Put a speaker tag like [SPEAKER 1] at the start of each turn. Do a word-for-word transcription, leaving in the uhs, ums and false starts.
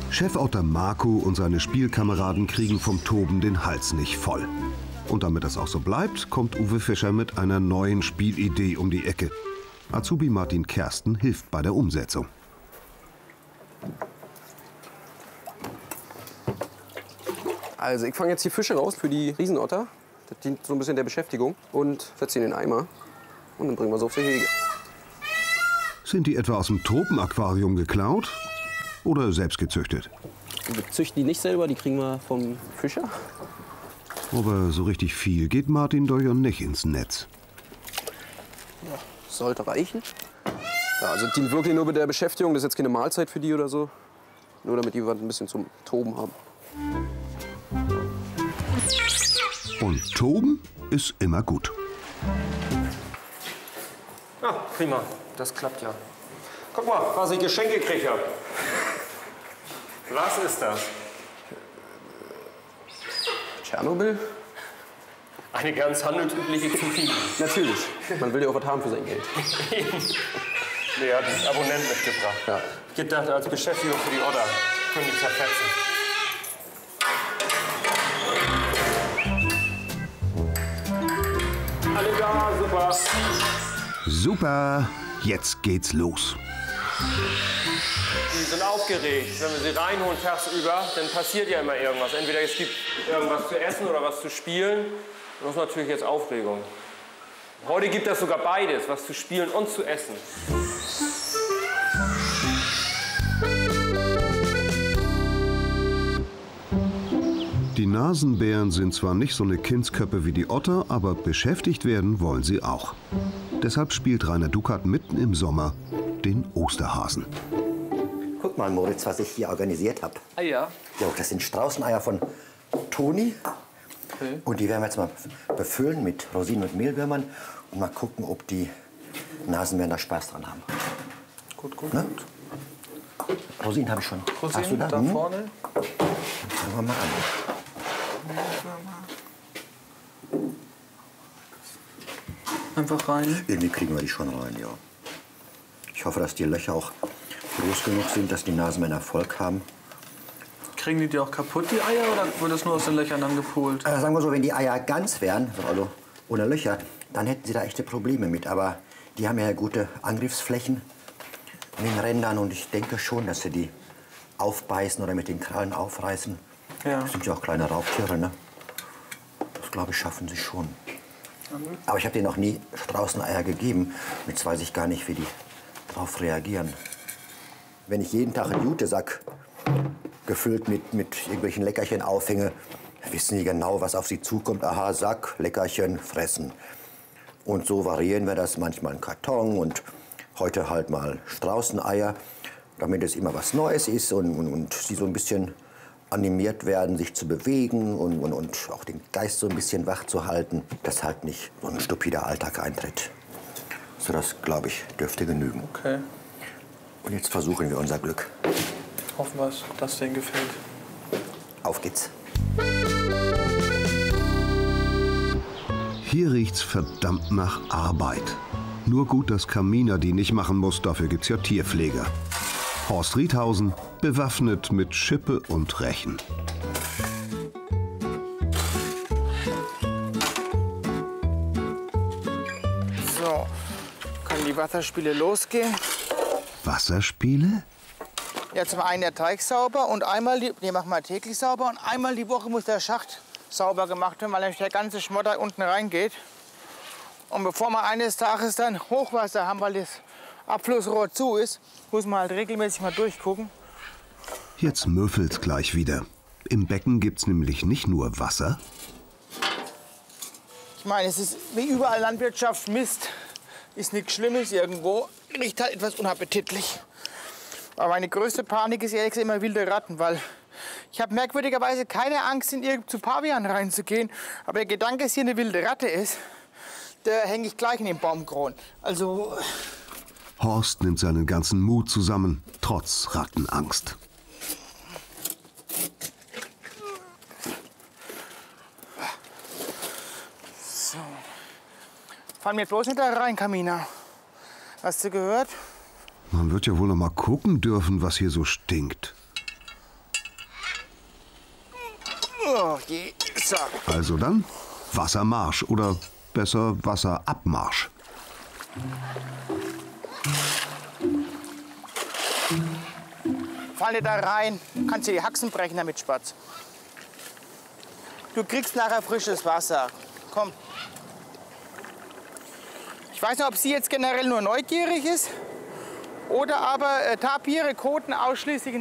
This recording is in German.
[SPEAKER 1] Chefotter Marco und seine Spielkameraden kriegen vom Toben den Hals nicht voll. Und damit das auch so bleibt, kommt Uwe Fischer mit einer neuen Spielidee um die Ecke. Azubi Martin Kersten hilft bei der Umsetzung.
[SPEAKER 2] Also ich fange jetzt die Fische raus für die Riesenotter. Das dient so ein bisschen der Beschäftigung. Und setze sie in den Eimer. Und dann bringen wir sie aufs Gehege.
[SPEAKER 1] Sind die etwa aus dem Tropenaquarium geklaut oder selbst gezüchtet?
[SPEAKER 2] Wir züchten die nicht selber, die kriegen wir vom Fischer.
[SPEAKER 1] Aber so richtig viel geht Martin doch ja nicht ins Netz.
[SPEAKER 2] Ja, sollte reichen. Ja, also dient wirklich nur mit der Beschäftigung. Das ist jetzt keine Mahlzeit für die oder so. Nur damit die was ein bisschen zum Toben haben.
[SPEAKER 1] Und Toben ist immer gut.
[SPEAKER 3] Ja, prima. Das klappt ja. Guck mal, was ich Geschenk gekriegt habe. Was ist das?
[SPEAKER 2] Tschernobyl?
[SPEAKER 3] Eine ganz handelsübliche Kopie.
[SPEAKER 2] Natürlich. Man will ja auch was haben für sein Geld.
[SPEAKER 3] Nee, hat einen Abonnent mitgebracht.
[SPEAKER 2] Ja.
[SPEAKER 3] Gedacht als Beschäftigung für die Otter. Können die zerfetzen. Alle da, super.
[SPEAKER 1] Super, jetzt geht's los.
[SPEAKER 3] Die sind aufgeregt. Wenn wir sie reinholen tagsüber, dann passiert ja immer irgendwas. Entweder es gibt irgendwas zu essen oder was zu spielen. Das ist natürlich jetzt Aufregung. Heute gibt es sogar beides, was zu spielen und zu essen.
[SPEAKER 1] Die Nasenbären sind zwar nicht so eine Kindsköppe wie die Otter, aber beschäftigt werden wollen sie auch. Deshalb spielt Rainer Dukat mitten im Sommer den Osterhasen.
[SPEAKER 4] Guck mal, Moritz, was ich hier organisiert habe.
[SPEAKER 2] Eier?
[SPEAKER 4] Ja, das sind Straußeneier von Toni.
[SPEAKER 2] Okay.
[SPEAKER 4] Und die werden wir jetzt mal befüllen mit Rosinen und Mehlwürmern und mal gucken, ob die Nasenbären da Spaß dran haben.
[SPEAKER 2] Gut, gut,
[SPEAKER 4] Ne?
[SPEAKER 2] gut.
[SPEAKER 4] Rosinen habe ich schon.
[SPEAKER 2] Rosinen,
[SPEAKER 4] Hast du da?
[SPEAKER 2] da
[SPEAKER 4] Hm?
[SPEAKER 2] vorne.
[SPEAKER 4] Dann fangen wir mal an.
[SPEAKER 2] Einfach rein.
[SPEAKER 4] Irgendwie kriegen wir die schon rein, ja. Ich hoffe, dass die Löcher auch groß genug sind, dass die Nasenbären Erfolg haben.
[SPEAKER 5] Kriegen die die auch kaputt, die Eier, oder wird das nur aus den Löchern dann gepolt?
[SPEAKER 4] Äh, sagen wir so, wenn die Eier ganz wären, also ohne Löcher, dann hätten sie da echte Probleme mit. Aber die haben ja gute Angriffsflächen in den Rändern und ich denke schon, dass sie die aufbeißen oder mit den Krallen aufreißen.
[SPEAKER 5] Ja.
[SPEAKER 4] Das sind ja auch kleine Raubtiere, ne? Das, glaube ich, schaffen sie schon. Aber ich habe denen noch nie Straußeneier gegeben. Jetzt weiß ich gar nicht, wie die darauf reagieren. Wenn ich jeden Tag einen Jutesack gefüllt mit, mit irgendwelchen Leckerchen aufhänge, wissen die genau, was auf sie zukommt. Aha, Sack, Leckerchen, fressen. Und so variieren wir das. Manchmal ein Karton und heute halt mal Straußeneier, damit es immer was Neues ist und, und, und sie so ein bisschen animiert werden, sich zu bewegen und, und, und auch den Geist so ein bisschen wach zu halten, dass halt nicht so ein stupider Alltag eintritt. So, das, glaube ich, dürfte genügen.
[SPEAKER 5] Okay.
[SPEAKER 4] Und jetzt versuchen wir unser Glück.
[SPEAKER 5] Hoffen wir, dass das denen gefällt.
[SPEAKER 4] Auf geht's.
[SPEAKER 1] Hier riecht's verdammt nach Arbeit. Nur gut, dass Kamina die nicht machen muss, dafür gibt's ja Tierpfleger. Horst Riethausen, bewaffnet mit Schippe und Rechen.
[SPEAKER 6] So, können die Wasserspiele losgehen?
[SPEAKER 1] Wasserspiele?
[SPEAKER 6] Ja, zum einen der Teig sauber und einmal, die, den machen wir täglich sauber und einmal die Woche muss der Schacht sauber gemacht werden, weil nämlich der ganze Schmotter unten reingeht. Und bevor wir eines Tages dann Hochwasser haben, weil das Abflussrohr zu ist, muss man halt regelmäßig mal durchgucken.
[SPEAKER 1] Jetzt müffelt's gleich wieder. Im Becken gibt's nämlich nicht nur Wasser.
[SPEAKER 6] Ich meine, es ist wie überall Landwirtschaft, Mist. Ist nichts Schlimmes irgendwo. Riecht halt etwas unappetitlich. Aber meine größte Panik ist ehrlich gesagt immer wilde Ratten, weil ich habe merkwürdigerweise keine Angst, in irgend zu Pavian reinzugehen. Aber der Gedanke, dass hier eine wilde Ratte ist, da hänge ich gleich in den Baumkronen. Also...
[SPEAKER 1] Horst nimmt seinen ganzen Mut zusammen, trotz Rattenangst.
[SPEAKER 6] So. Fahren wir bloß nicht da rein, Kamina. Hast du gehört?
[SPEAKER 1] Man wird ja wohl noch mal gucken dürfen, was hier so stinkt.
[SPEAKER 6] Oh je, so.
[SPEAKER 1] Also dann Wassermarsch oder besser Wasserabmarsch.
[SPEAKER 6] Fall nicht da rein, kannst dir die Haxen brechen damit, Spatz. Du kriegst nachher frisches Wasser. Komm. Ich weiß nicht, ob sie jetzt generell nur neugierig ist oder aber äh, Tapire koten ausschließlich